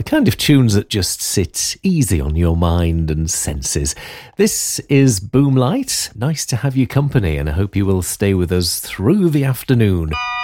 kind of tunes that just sit easy on your mind and senses. This is Boomlight. Nice to have your company, and I hope you will stay with us through the afternoon.